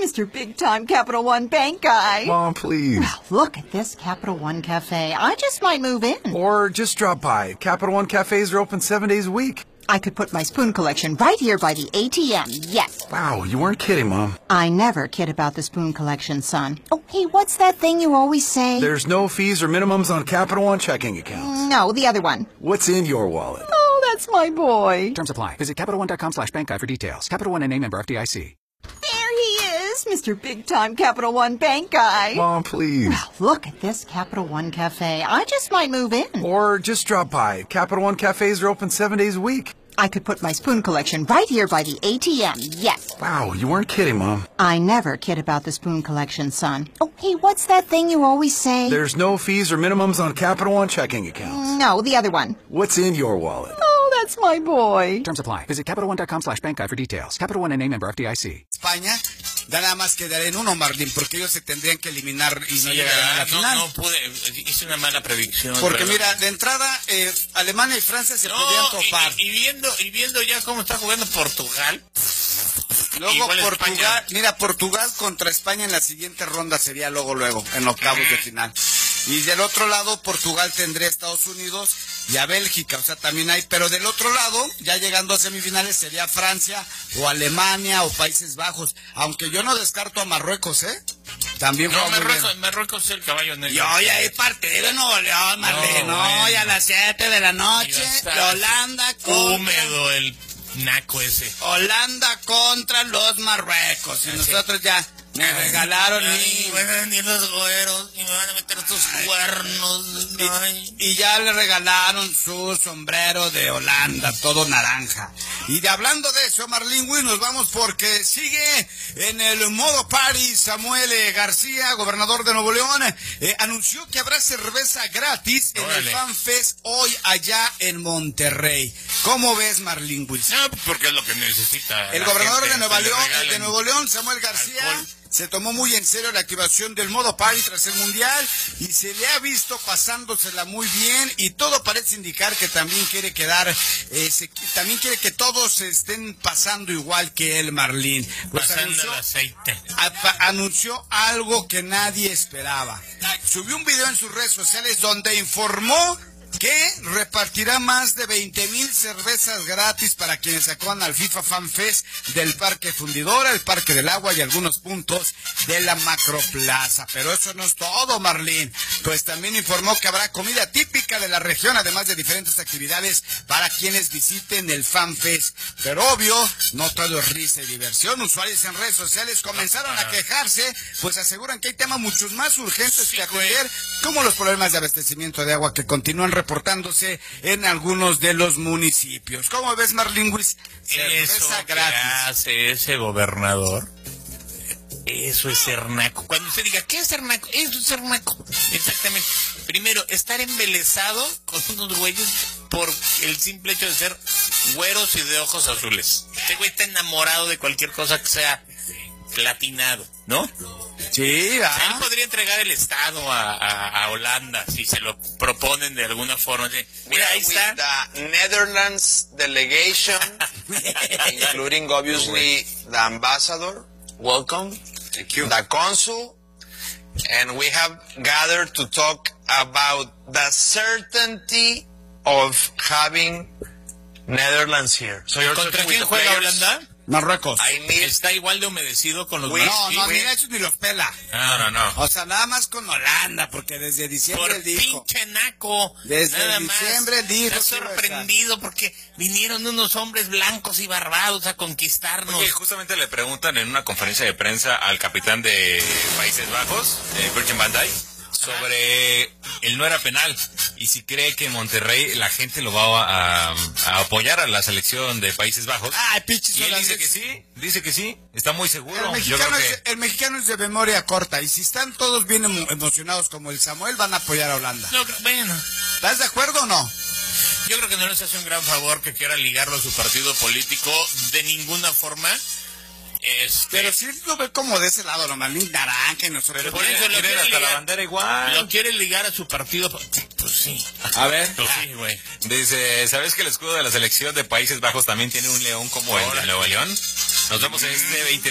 Mr. Big Time Capital One Bank guy. Mom, please. Well, look at this Capital One Cafe. I just might move in. Or just drop by. Capital One cafes are open 7 days a week. I could put my spoon collection right here by the ATM, yes. Wow, you weren't kidding, Mom. I never kid about the spoon collection, son. Oh, hey, what's that thing you always say? There's no fees or minimums on Capital One checking accounts. No, the other one. What's in your wallet? Oh, that's my boy. Terms apply. Visit CapitalOne.com/bank guide for details. Capital One N.A. member FDIC. There he is, Mr. Big Time Capital One Bank guy. Mom, please. Well, look at this Capital One Cafe. I just might move in. Or just drop by. Capital One cafes are open 7 days a week. I could put my spoon collection right here by the ATM, yes. Wow, you weren't kidding, Mom. I never kid about the spoon collection, son. Oh, hey, what's that thing you always say? There's no fees or minimums on Capital One checking accounts. No, the other one. What's in your wallet? Oh, that's my boy. Terms apply. Visit CapitalOne.com/bank guide for details. Capital One N.A. member FDIC. España, ya nada más quedaré en uno, Marlín, porque ellos se tendrían que eliminar y no llegarán a la final. No pude, hice una mala predicción. Porque mira, de entrada, Alemania y Francia se podrían topar. Y viendo ya cómo está jugando Portugal. Luego igual Portugal, España. mira, Portugal contra España en la siguiente ronda sería luego, en octavos de final. Y del otro lado, Portugal tendría a Estados Unidos y a Bélgica, o sea, también hay, pero del otro lado, ya llegando a semifinales, sería Francia o Alemania o Países Bajos, aunque yo no descarto a Marruecos, También No, juega muy bien. Marruecos es el caballo negro. Yo ya es partido de Nuevo León, Marlene, hoy a las 7 de la noche, Holanda húmedo el naco ese. Holanda contra los Marruecos, y nosotros ya me regalaron van a venir los güeros y me van a meter tus cuernos. y ya le regalaron su sombrero de Holanda, todo naranja. Y hablando de eso, Marlene Will, nos vamos porque sigue en el modo party. Samuel García, gobernador de Nuevo León, anunció que habrá cerveza gratis en el Fan Fest hoy allá en Monterrey. ¿Cómo ves, Marlene Will? No, porque es lo que necesita. El gobernador de Nuevo León, Samuel García, alcohol. Se tomó muy en serio la activación del modo party tras el Mundial y se le ha visto pasándosela muy bien, y todo parece indicar que también quiere también quiere que todos estén pasando igual que él, Marlene. Pues pasando el aceite. Anunció algo que nadie esperaba. Subió un video en sus redes sociales donde informó que repartirá más de 20,000 cervezas gratis para quienes acudan al FIFA Fan Fest del Parque Fundidora, el Parque del Agua y algunos puntos de la Macroplaza. Pero eso no es todo, Marlene, pues también informó que habrá comida típica de la región, además de diferentes actividades para quienes visiten el Fan Fest. Pero obvio, no todo es risa y diversión. Usuarios en redes sociales comenzaron a quejarse, pues aseguran que hay temas muchos más urgentes que atender, como los problemas de abastecimiento de agua que continúan reportándose en algunos de los municipios. ¿Cómo ves, Marlene? Eso que hace ese gobernador, eso es ser naco. Cuando usted diga, ¿qué es ser naco? Eso es ser naco. Exactamente. Primero, estar embelesado con unos güeyes por el simple hecho de ser güeros y de ojos azules. Este güey está enamorado de cualquier cosa que sea platinado, ¿no? Sí, él podría entregar el estado a Holanda si se lo proponen de alguna forma. Mira, ahí está. The Netherlands delegation, including obviously the ambassador. Welcome. Thank you. The consul. And we have gathered to talk about the certainty of having Netherlands here. So you're ¿Contra quién juega Holanda? Marruecos. Está igual de humedecido con los No, mira, eso ni los pela. No. O sea, nada más con Holanda, porque desde diciembre por dijo. Pinche naco. Desde nada diciembre más. dijo. Está sorprendido porque vinieron unos hombres blancos y barbados a conquistarnos. Oye, justamente le preguntan en una conferencia de prensa al capitán de Países Bajos, Virgin van Dijk, sobre el no era penal y si cree que en Monterrey la gente lo va a apoyar a la selección de Países Bajos. Pinches y él dice que sí, está muy seguro. El mexicano es de memoria corta, y si están todos bien emocionados como el Samuel, van a apoyar a Holanda. No, bueno. ¿Estás de acuerdo o no? Yo creo que no les hace un gran favor que quiera ligarlo a su partido político de ninguna forma. Pero si lo ve como de ese lado, nomás naranja y nosotros. Pero por eso lo quiere hasta ligar, la bandera igual. Lo quiere ligar a su partido. Pues sí. A ver. Pues sí, güey. Dice, ¿sabes que el escudo de la selección de Países Bajos también tiene un león como el de Nuevo León? Nos vemos en este 20